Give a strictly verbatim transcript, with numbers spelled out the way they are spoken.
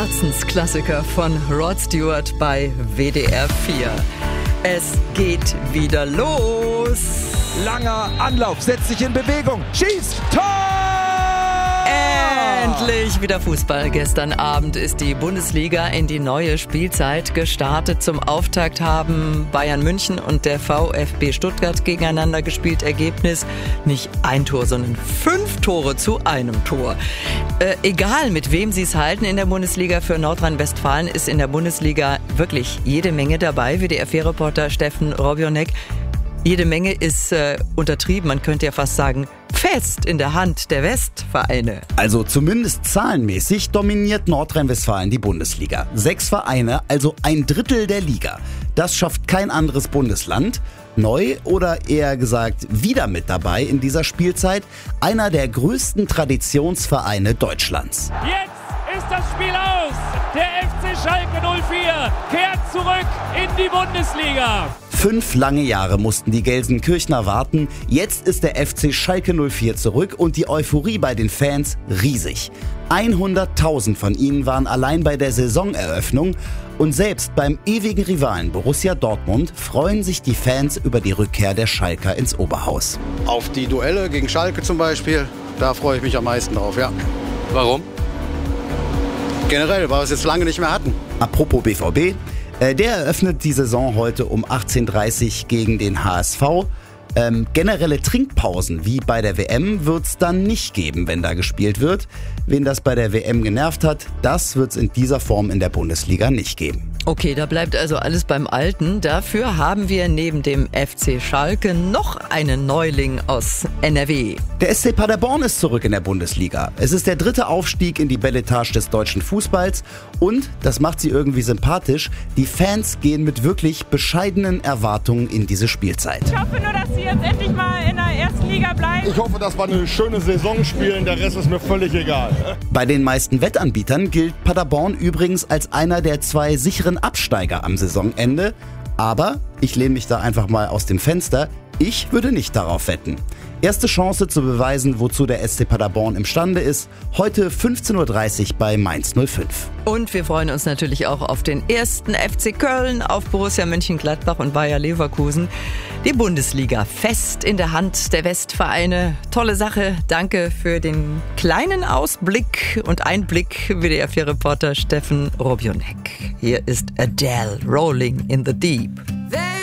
Herzensklassiker von Rod Stewart bei W D R vier. Es geht wieder los. Langer Anlauf, setzt sich in Bewegung, schießt, Tor! Endlich wieder Fußball. Gestern Abend ist die Bundesliga in die neue Spielzeit gestartet. Zum Auftakt haben Bayern München und der VfB Stuttgart gegeneinander gespielt. Ergebnis nicht ein Tor, sondern fünf Tore zu einem Tor. Äh, egal mit wem Sie es halten in der Bundesliga, für Nordrhein-Westfalen ist in der Bundesliga wirklich jede Menge dabei. W D R vier Reporter Steffen Robionek. Jede Menge ist äh, untertrieben, man könnte ja fast sagen, fest in der Hand der Westvereine. Also zumindest zahlenmäßig dominiert Nordrhein-Westfalen die Bundesliga. Sechs Vereine, also ein Drittel der Liga. Das schafft kein anderes Bundesland. Neu oder eher gesagt wieder mit dabei in dieser Spielzeit einer der größten Traditionsvereine Deutschlands. Jetzt ist das Spiel aus. Der F C Schalke null vier kehrt zurück in die Bundesliga. Fünf lange Jahre mussten die Gelsenkirchner warten. Jetzt ist der F C Schalke null vier zurück und die Euphorie bei den Fans riesig. hunderttausend von ihnen waren allein bei der Saisoneröffnung. Und selbst beim ewigen Rivalen Borussia Dortmund freuen sich die Fans über die Rückkehr der Schalker ins Oberhaus. Auf die Duelle gegen Schalke zum Beispiel, da freue ich mich am meisten drauf, ja. Warum? Generell, weil wir es jetzt lange nicht mehr hatten. Apropos B V B, äh, der eröffnet die Saison heute um achtzehn Uhr dreißig gegen den H S V. Ähm, generelle Trinkpausen wie bei der W M wird es dann nicht geben, wenn da gespielt wird. Wen das bei der W M genervt hat, das wird es in dieser Form in der Bundesliga nicht geben. Okay, da bleibt also alles beim Alten. Dafür haben wir neben dem F C Schalke noch einen Neuling aus N R W. Der S C Paderborn ist zurück in der Bundesliga. Es ist der dritte Aufstieg in die Belletage des deutschen Fußballs und, das macht sie irgendwie sympathisch, die Fans gehen mit wirklich bescheidenen Erwartungen in diese Spielzeit. Ich hoffe nur, dass sie jetzt endlich mal in der ersten Liga bleiben. Ich hoffe, dass wir eine schöne Saison spielen, der Rest ist mir völlig egal. Bei den meisten Wettanbietern gilt Paderborn übrigens als einer der zwei sicheren Absteiger am Saisonende. Aber ich lehne mich da einfach mal aus dem Fenster. Ich würde nicht darauf wetten. Erste Chance zu beweisen, wozu der S C Paderborn imstande ist, heute fünfzehn Uhr dreißig bei Mainz null fünf. Und wir freuen uns natürlich auch auf den ersten F C Köln, auf Borussia Mönchengladbach und Bayer Leverkusen. Die Bundesliga fest in der Hand der Westvereine. Tolle Sache. Danke für den kleinen Ausblick und Einblick, W D R vier Reporter Steffen Robionek. Hier ist Adele, Rolling in the Deep.